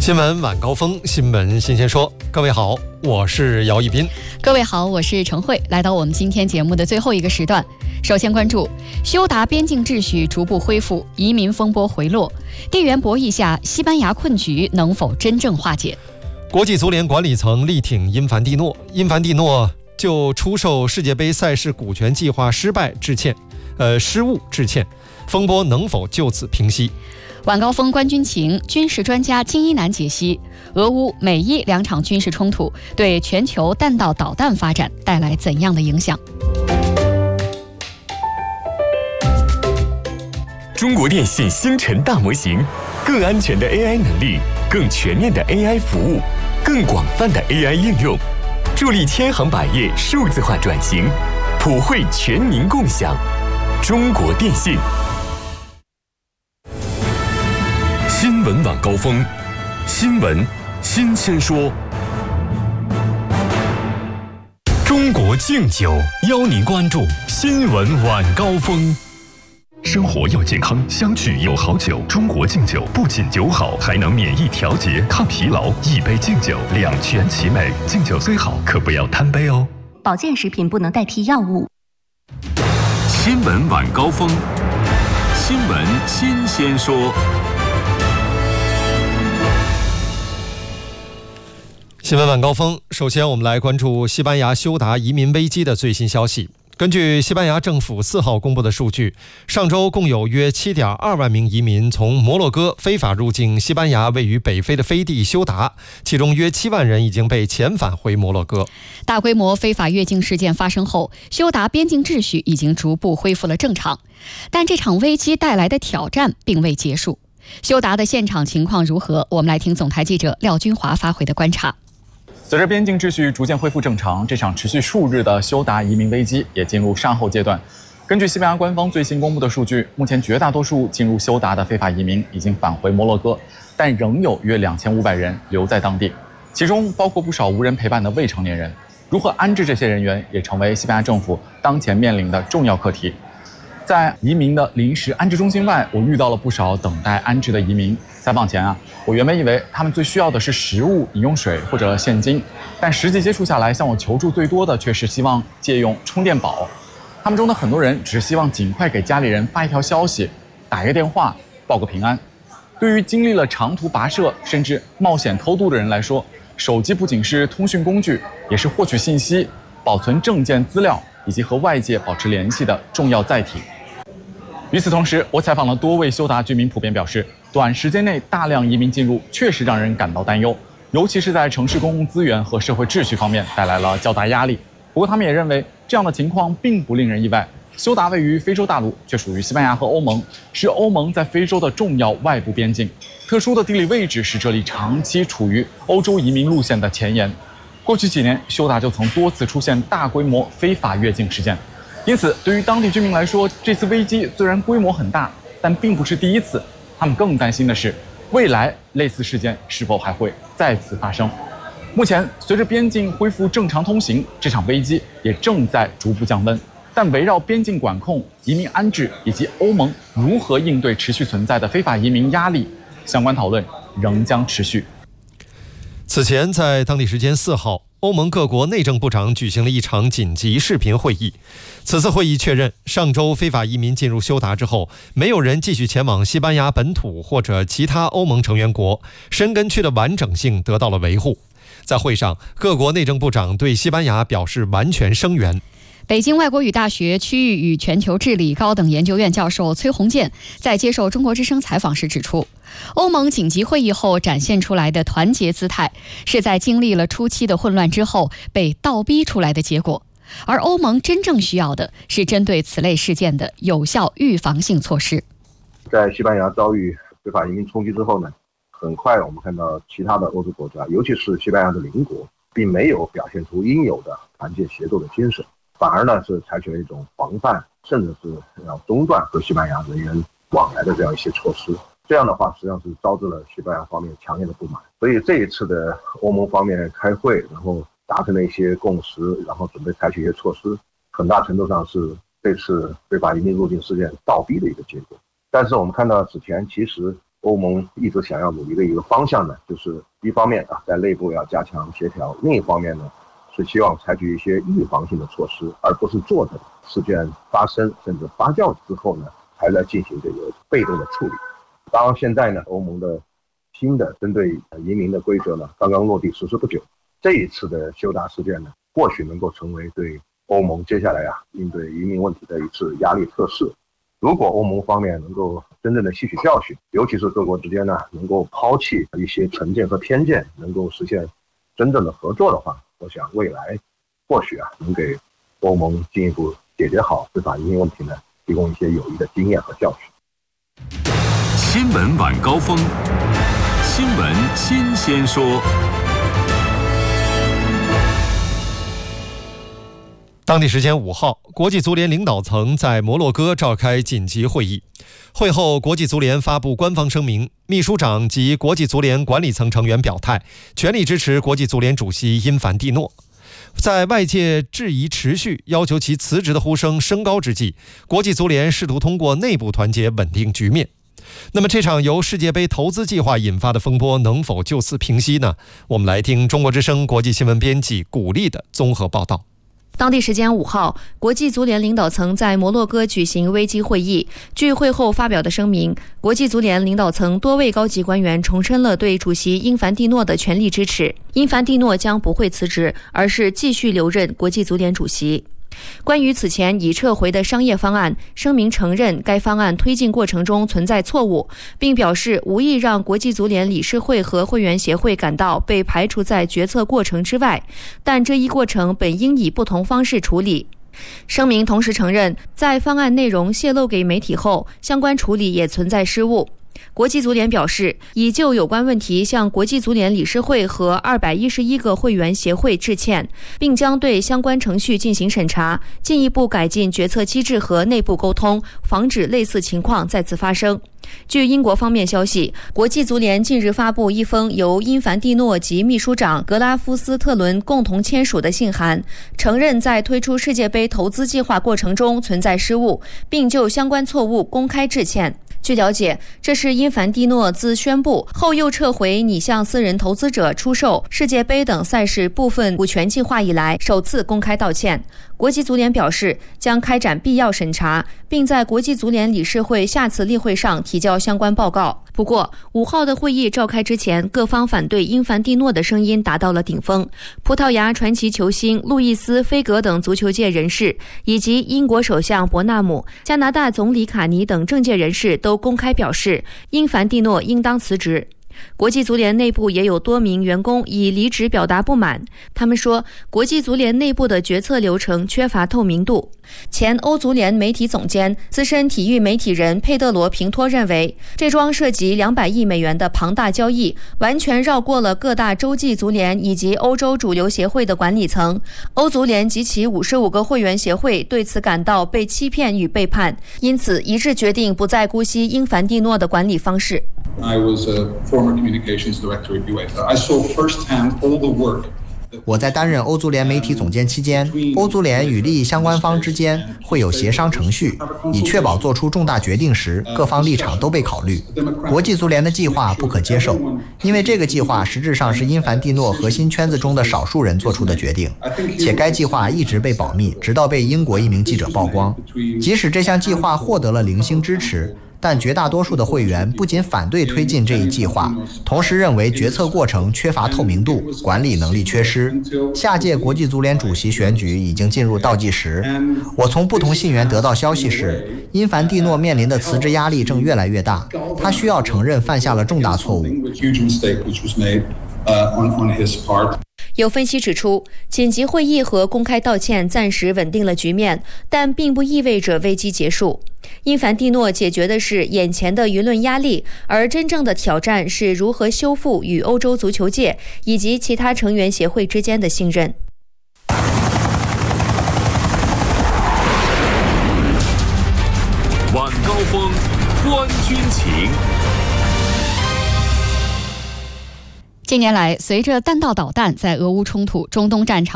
新闻晚高峰，新闻新鲜说。各位好，我是姚一斌。 各位好，我是陈慧。来到我们今天节目的最后一个时段，首先关注休达边境秩序逐步恢复，移民风波回落，地缘博弈下西班牙困局能否真正化解？ 国际足联管理层力挺因凡蒂诺就出售世界杯赛事股权计划失误致歉，风波能否就此平息？ 晚高峰观军情，军事专家金一南解析俄乌美伊两场军事冲突对全球弹道导弹发展带来怎样的影响？ 中国电信星辰大模型，更安全的 AI 能力，更全面的 AI 服务，更广泛的 AI 应用，助力千行百业数字化转型，普惠全民共享。中国电信。新闻晚高峰，新闻新鲜说。中国敬酒邀您关注新闻晚高峰。生活要健康，相聚有好酒。中国敬酒不仅酒好，还能免疫调节、抗疲劳。一杯敬酒，两全其美。敬酒虽好，可不要贪杯哦。 保健食品不能代替药物。 新闻晚高峰，新闻新鲜说。 新闻晚高峰，首先我们来关注西班牙休达移民危机的最新消息。根据西班牙政府4号公布的数据，上周共有约 7.2 万名移民从摩洛哥非法入境西班牙位于北非的飞地休达，其中约7万人已经被遣返回摩洛哥。 大规模非法越境事件发生后，休达边境秩序已经逐步恢复了正常，但这场危机带来的挑战并未结束。休达的现场情况如何？我们来听总台记者廖军华发回的观察。 随着边境秩序逐渐恢复正常，这场持续数日的休达移民危机也进入善后阶段。根据西班牙官方最新公布的数据，目前绝大多数进入休达的非法移民已经返回摩洛哥，但仍有约2500人留在当地，其中包括不少无人陪伴的未成年人。如何安置这些人员，也成为西班牙政府当前面临的重要课题。在移民的临时安置中心外，我遇到了不少等待安置的移民。采访前我原本以为他们最需要的是食物、饮用水或者现金，但实际接触下来，向我求助最多的却是希望借用充电宝。他们中的很多人只是希望尽快给家里人发一条消息，打一个电话，报个平安。对于经历了长途跋涉甚至冒险偷渡的人来说，手机不仅是通讯工具，也是获取信息、保存证件资料以及和外界保持联系的重要载体。与此同时，我采访了多位休达居民，普遍表示，短时间内大量移民进入确实让人感到担忧，尤其是在城市公共资源和社会秩序方面带来了较大压力。不过他们也认为，这样的情况并不令人意外。休达位于非洲大陆，却属于西班牙和欧盟，是欧盟在非洲的重要外部边境。特殊的地理位置使这里长期处于欧洲移民路线的前沿。过去几年，休达就曾多次出现大规模非法越境事件。因此，对于当地居民来说，这次危机虽然规模很大，但并不是第一次。他们更担心的是，未来类似事件是否还会再次发生。目前，随着边境恢复正常通行，这场危机也正在逐步降温。但围绕边境管控、移民安置以及欧盟如何应对持续存在的非法移民压力，相关讨论仍将持续。 此前，在当地时间4号，欧盟各国内政部长举行了一场紧急视频会议。此次会议确认，上周非法移民进入休达之后，没有人继续前往西班牙本土或者其他欧盟成员国，申根区的完整性得到了维护。在会上，各国内政部长对西班牙表示完全声援。 北京外国语大学区域与全球治理高等研究院教授崔洪建在接受中国之声采访时指出，欧盟紧急会议后展现出来的团结姿态，是在经历了初期的混乱之后被倒逼出来的结果，而欧盟真正需要的是针对此类事件的有效预防性措施。 在西班牙遭遇非法移民冲击之后呢，很快我们看到其他的欧洲国家，尤其是西班牙的邻国，并没有表现出应有的团结协作的精神，反而呢是采取了一种防范，甚至是要中断和西班牙人员往来的这样一些措施。这样的话，实际上是招致了西班牙方面强烈的不满。所以这一次的欧盟方面开会，然后达成了一些共识，然后准备采取一些措施，很大程度上是这次非法移民入境事件倒逼的一个结果。但是我们看到此前，其实欧欧盟一直想要努力的一个方向呢，就是一方面在内部要加强协调，另一方面呢是希望采取一些预防性的措施，而不是坐等事件发生甚至发酵之后呢还来进行这个被动的处理。当然现在呢欧盟的新的针对移民的规则呢刚刚落地实施不久，这一次的休达事件呢或许能够成为对欧盟接下来应对移民问题的一次压力测试。如果欧盟方面能够真正的吸取教训，尤其是各国之间呢能够抛弃一些成见和偏见，能够实现真正的合作的话，我想未来或许能给欧盟进一步解决好司法移民问题呢提供一些有益的经验和教训。 新闻晚高峰，新闻新鲜说。 当地时间5号，国际足联领导层在摩洛哥召开紧急会议。会后，国际足联发布官方声明，秘书长及国际足联管理层成员表态，全力支持国际足联主席因凡蒂诺。在外界质疑持续、要求其辞职的呼声升高之际，国际足联试图通过内部团结稳定局面。那么这场由世界杯投资计划引发的风波能否就此平息呢？我们来听中国之声国际新闻编辑古丽的综合报道。 当地时间5号，国际足联领导层在摩洛哥举行危机会议。据会后发表的声明，国际足联领导层多位高级官员重申了对主席因凡蒂诺的全力支持。因凡蒂诺将不会辞职，而是继续留任国际足联主席。关于此前已撤回的商业方案，声明承认该方案推进过程中存在错误，并表示无意让国际足联理事会和会员协会感到被排除在决策过程之外，但这一过程本应以不同方式处理。声明同时承认，在方案内容泄露给媒体后，相关处理也存在失误。国际足联表示，已就有关问题向国际足联理事会和211个会员协会致歉，并将对相关程序进行审查，进一步改进决策机制和内部沟通，防止类似情况再次发生。据英国方面消息，国际足联近日发布一封由因凡蒂诺及秘书长格拉夫斯特伦共同签署的信函，承认在推出世界杯投资计划过程中存在失误，并就相关错误公开致歉。据了解，这是因凡蒂诺自宣布后又撤回拟向私人投资者出售世界杯等赛事部分股权计划以来首次公开道歉。国际足联表示将开展必要审查，并在国际足联理事会下次例会上提交相关报告。不过5号的会议召开之前，各方反对因凡蒂诺的声音达到了顶峰。葡萄牙传奇球星路易斯·菲格等足球界人士，以及英国首相伯纳姆、加拿大总理卡尼等政界人士都公开表示，因凡蒂诺应当辞职。国际足联内部也有多名员工以离职表达不满，他们说国际足联内部的决策流程缺乏透明度。前欧足联媒体总监、资深体育媒体人佩德罗·平托认为，这桩涉及200亿美元的庞大交易完全绕过了各大洲际足联以及欧洲主流协会的管理层。欧足联及其55个会员协会对此感到被欺骗与背叛，因此一致决定不再姑息因凡蒂诺的管理方式。 I was a former communications director at UEFA. I saw firsthand all the work 我在担任欧足联媒体总监期间，欧足联与利益相关方之间会有协商程序，以确保做出重大决定时各方立场都被考虑。国际足联的计划不可接受，因为这个计划实质上是因凡蒂诺核心圈子中的少数人做出的决定，且该计划一直被保密，直到被英国一名记者曝光。即使这项计划获得了零星支持，但绝大多数的会员不仅反对推进这一计划，同时认为决策过程缺乏透明度，管理能力缺失。下届国际足联主席选举已经进入倒计时。我从不同信源得到消息是，因凡蒂诺面临的辞职压力正越来越大，他需要承认犯下了重大错误。 有分析指出，紧急会议和公开道歉暂时稳定了局面，但并不意味着危机结束。因凡蒂诺解决的是眼前的舆论压力，而真正的挑战是如何修复与欧洲足球界以及其他成员协会之间的信任。 晚高峰，观军情。 近年来，随着弹道导弹在俄乌冲突、中东战场